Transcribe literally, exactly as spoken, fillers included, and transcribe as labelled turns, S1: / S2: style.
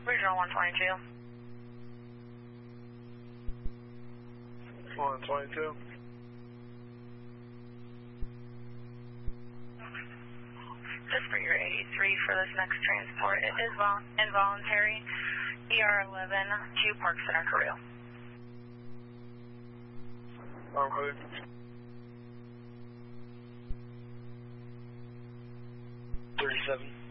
S1: Regional one twenty-two.
S2: one twenty-two.
S1: Just for your eighty-three for this next transport. It is vol- involuntary. E R eleven to Park Center, Carrillo.
S2: Okay.
S3: thirty-seven.